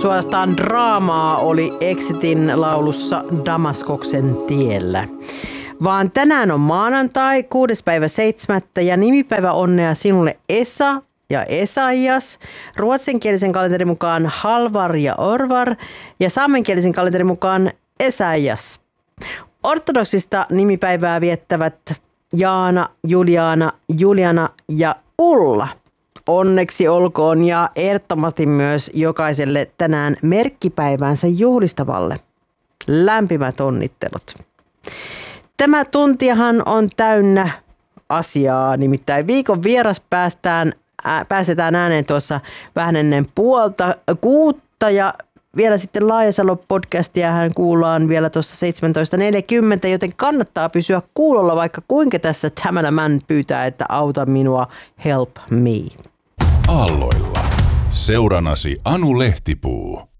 suorastaan draamaa oli Exitin laulussa Damaskoksen tiellä. Vaan tänään on maanantai, 6.7. ja nimipäivä onnea sinulle Esa ja Esaias. Ruotsinkielisen kalenterin mukaan Halvar ja Orvar ja saamenkielisen kalenterin mukaan Esaias. Ortodoksista nimipäivää viettävät Jaana, Juliana, Juliana ja Ulla. Onneksi olkoon ja ehdottomasti myös jokaiselle tänään merkkipäivänsä juhlistavalle. Lämpimät onnittelut. Tämä tuntihan on täynnä asiaa, nimittäin viikon vieras päästetään ääneen tuossa vähän ennen 5:30 ja vielä sitten Laajasalo-podcastia hän kuullaan vielä tuossa 17.40, joten kannattaa pysyä kuulolla vaikka kuinka tässä Tämänä pyytää, että auta minua, help me. Aalloilla. Seuranasi Anu Lehtipuu.